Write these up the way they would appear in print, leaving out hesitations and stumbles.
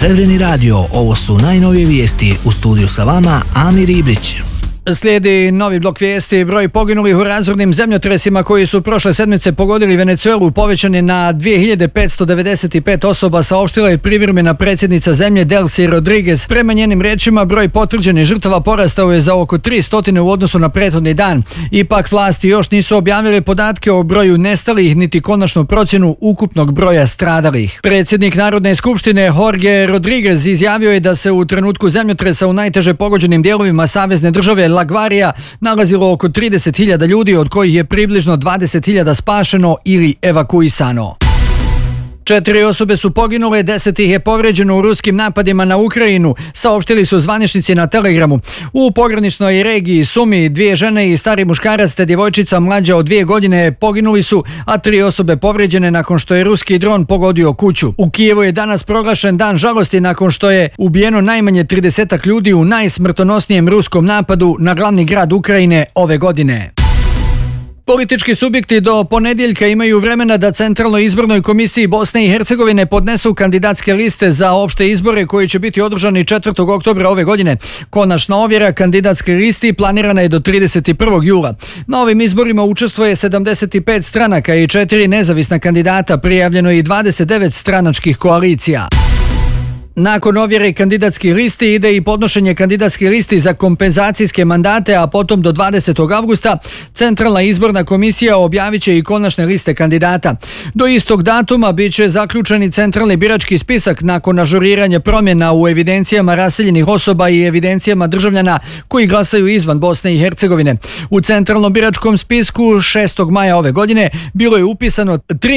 Srebreni radio, ovo su najnovije vijesti. U studiju sa vama Amir Ibrić. Slijedi novi blok vijesti. Broj poginulih u razornim zemljotresima koji su prošle sedmice pogodili Venecuelu povećan je na 2595 osoba, saopštila je privremena predsjednica zemlje Delcy Rodriguez. Prema njenim riječima, broj potvrđenih žrtava porastao je za oko 300 u odnosu na prethodni dan. Ipak vlasti još nisu objavili podatke o broju nestalih niti konačnu procjenu ukupnog broja stradalih. Predsjednik Narodne skupštine Jorge Rodriguez izjavio je da se u trenutku zemljotresa u najteže pogođenim dijelovima savezne države La Guaira nalazilo oko 30.000 ljudi, od kojih je približno 20.000 spašeno ili evakuisano. 4 osobe su poginule, 10 ih je povrijeđeno u ruskim napadima na Ukrajinu, saopštili su zvaničnici na Telegramu. U pograničnoj regiji Sumi 2 žene i stari muškarac te djevojčica mlađa od 2 godine poginuli su, a 3 osobe povrijeđene nakon što je ruski dron pogodio kuću. U Kijevu je danas proglašen dan žalosti nakon što je ubijeno najmanje 30 ljudi u najsmrtonosnijem ruskom napadu na glavni grad Ukrajine ove godine. Politički subjekti do ponedjeljka imaju vremena da Centralnoj izbornoj komisiji Bosne i Hercegovine podnesu kandidatske liste za opšte izbore koji će biti održani 4. oktobra ove godine. Konačna ovjera kandidatske listi planirana je do 31. jula. Na ovim izborima učestvuje 75 stranaka i 4 nezavisna kandidata, prijavljeno je i 29 stranačkih koalicija. Nakon ovjere kandidatskih listi ide i podnošenje kandidatskih listi za kompenzacijske mandate, a potom do 20. avgusta Centralna izborna komisija objavit će i konačne liste kandidata. Do istog datuma bit će zaključeni centralni birački spisak nakon ažuriranja promjena u evidencijama raseljenih osoba i evidencijama državljana koji glasaju izvan Bosne i Hercegovine. U centralnom biračkom spisku 6. maja ove godine bilo je upisano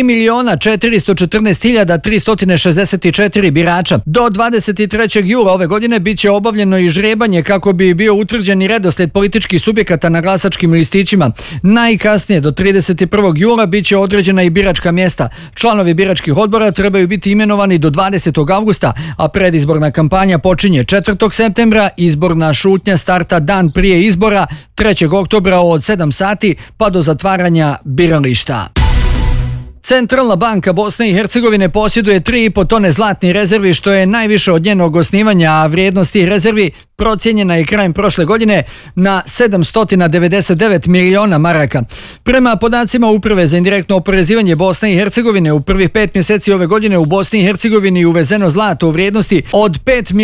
3.414.364 birača. Do 23. jula ove godine bit će obavljeno i žrebanje kako bi bio utvrđen i redoslijed političkih subjekata na glasačkim listićima. Najkasnije do 31. jula bit će određena i biračka mjesta. Članovi biračkih odbora trebaju biti imenovani do 20. avgusta, a predizborna kampanja počinje 4. septembra, izborna šutnja starta dan prije izbora 3. oktobra od 7 sati pa do zatvaranja birališta. Centralna banka Bosne i Hercegovine posjeduje 3,5 tone zlatnih rezervi, što je najviše od njenog osnivanja, a vrijednost tih rezervi procijenjena je krajem prošle godine na 799 miliona maraka. Prema podacima Uprave za indirektno oporezivanje Bosne i Hercegovine, u prvih 5 mjeseci ove godine u Bosni i Hercegovini uvezeno zlato u vrijednosti od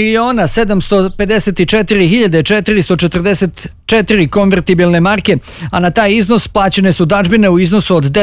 5.754.444 konvertibilne marke, a na taj iznos plaćene su dažbine u iznosu od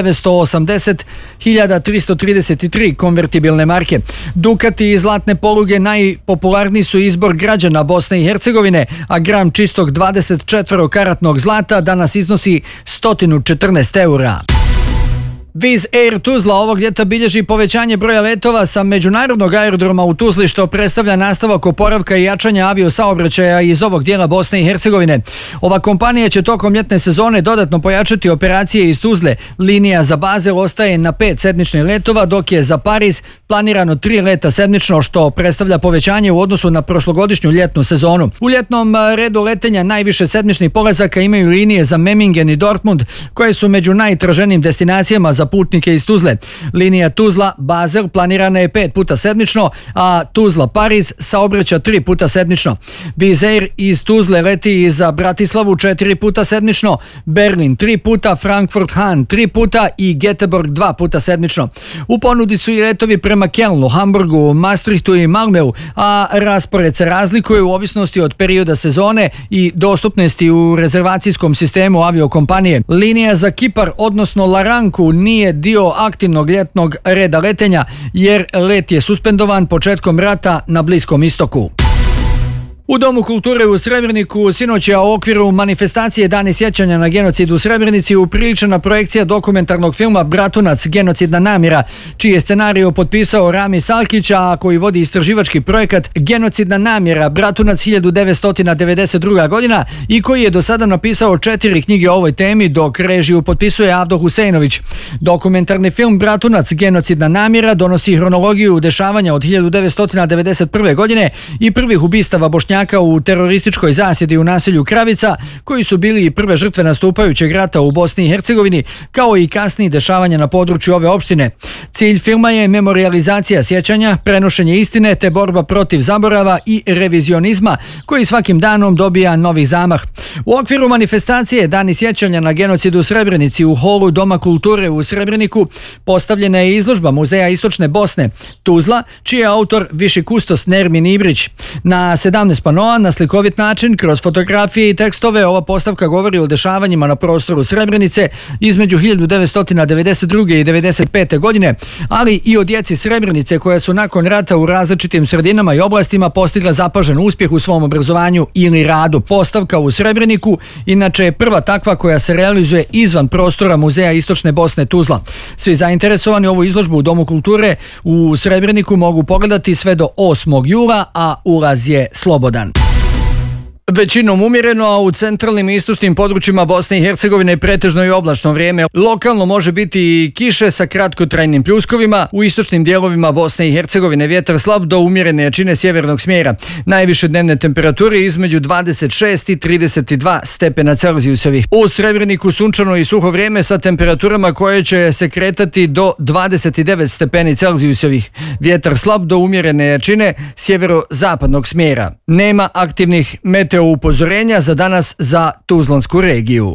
980.333 konvertibilne marke. Dukati i zlatne poluge najpopularniji su izbor građana Bosne i Hercegovine, a gram čistog 24-karatnog zlata danas iznosi 114 eura. Wizz Air Tuzla ovog ljeta bilježi povećanje broja letova sa međunarodnog aerodroma u Tuzli, što predstavlja nastavak oporavka i jačanja aviosaobraćaja iz ovog dijela Bosne i Hercegovine. Ova kompanija će tokom ljetne sezone dodatno pojačati operacije iz Tuzle. Linija za Basel ostaje na 5 sedmičnih letova, dok je za Pariz planirano 3 leta sedmično, što predstavlja povećanje u odnosu na prošlogodišnju ljetnu sezonu. U ljetnom redu letenja najviše sedmičnih polazaka imaju linije za Memmingen i Dortmund, koje su među najtraženijim destinacijama za putnike iz Tuzle. Linija Tuzla-Basel planirana je 5 puta sedmično, a Tuzla-Pariz saobraća 3 puta sedmično. Wizz Air iz Tuzle leti i za Bratislavu 4 puta sedmično, Berlin 3 puta, Frankfurt-Hahn 3 puta i Göteborg 2 puta sedmično. U ponudi su i letovi prema Kelnu, Hamburgu, Maastrichtu i Malmeu, a raspored se razlikuje u ovisnosti od perioda sezone i dostupnosti u rezervacijskom sistemu aviokompanije. Linija za Kipar, odnosno Laranku, nije dio aktivnog ljetnog reda letenja, jer let je suspendovan početkom rata na Bliskom istoku. U Domu kulture u Srebreniku sinoć je u okviru manifestacije Dani sjećanja na genocid u Srebrenici upriličena projekcija dokumentarnog filma Bratunac, genocidna namjera, čiji je scenariju potpisao Rami Salkić, a koji vodi istraživački projekat Genocidna namjera Bratunac 1992. godina i koji je do sada napisao 4 knjige o ovoj temi, dok režiju potpisuje Avdo Huseinović. Dokumentarni film Bratunac, genocidna namjera donosi hronologiju dešavanja od 1991. godine i prvih ubistava Bošnjaka Bošnjaka u terorističkoj zasjedi u naselju Kravica, koji su bili i prve žrtve nastupajućeg rata u Bosni i Hercegovini, kao i kasnijih dešavanja na području ove opštine. Cilj filma je memorijalizacija sjećanja, prenošenje istine te borba protiv zaborava i revizionizma, koji svakim danom dobija novi zamah. U okviru manifestacije Dani sjećanja na genocid u Srebrenici u holu Doma kulture u Srebreniku postavljena je izložba Muzeja Istočne Bosne Tuzla, čiji je autor viši kustos Nermin Ibrić. Na 17 panoa na slikovit način, kroz fotografije i tekstove, ova postavka govori o dešavanjima na prostoru Srebrenice između 1992. i 1995. godine, ali i o djeci Srebrenice koja su nakon rata u različitim sredinama i oblastima postigla zapažen uspjeh u svom obrazovanju ili radu. Postavka u Srebreniku inače je prva takva koja se realizuje izvan prostora Muzeja Istočne Bosne Tuzla. Svi zainteresovani ovu izložbu u Domu kulture u Srebreniku mogu pogledati sve do 8. jula, a ulaz je slobodan. Većinom umjereno, a u centralnim i istočnim područjima Bosne i Hercegovine pretežno i oblačno vrijeme. Lokalno može biti i kiše sa kratkotrajnim pljuskovima. U istočnim dijelovima Bosne i Hercegovine vjetar slab do umjerene jačine sjevernog smjera. Najviše dnevne temperature između 26 i 32 stepena Celzijusovih. U Srebreniku sunčano i suho vrijeme sa temperaturama koje će se kretati do 29 stepeni Celzijusovih. Vjetar slab do umjerene jačine sjeverozapadnog smjera. Nema aktivnih upozorenja za danas za Tuzlansku regiju.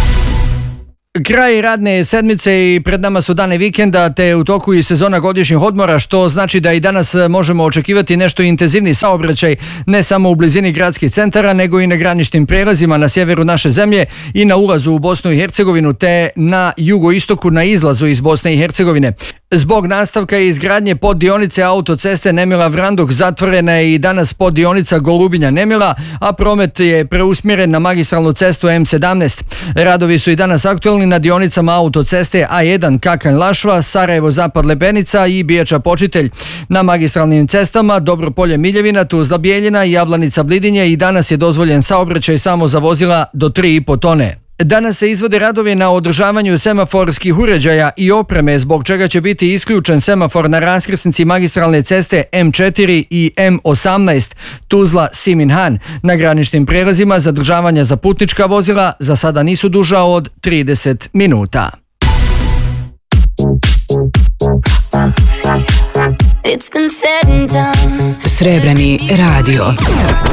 Kraj radne sedmice i pred nama su dani vikenda, te u toku i sezona godišnjih odmora, što znači da i danas možemo očekivati nešto intenzivni saobraćaj ne samo u blizini gradskih centara, nego i na graničnim prijelazima na sjeveru naše zemlje i na ulazu u Bosnu i Hercegovinu, te na jugoistoku na izlazu iz Bosne i Hercegovine. Zbog nastavka i izgradnje poddionice autoceste Nemila-Vranduk zatvorena je i danas poddionica Golubinja-Nemila, a promet je preusmjeren na magistralnu cestu M17. Radovi su i danas aktualni na dionicama autoceste A1 Kakanj-Lašva, Sarajevo-Zapad-Lepenica i Bijača-Počitelj. Na magistralnim cestama Dobropolje-Miljevina, Tuzla-Bijeljina i Jablanica-Blidinje i danas je dozvoljen saobraćaj samo za vozila do 3,5 tone. Danas se izvode radovi na održavanju semaforskih uređaja i opreme, zbog čega će biti isključen semafor na raskrsnici magistralne ceste M4 i M18 Tuzla-Siminhan. Na graničnim prijelazima zadržavanja za putnička vozila za sada nisu duža od 30 minuta. Srebreni radio.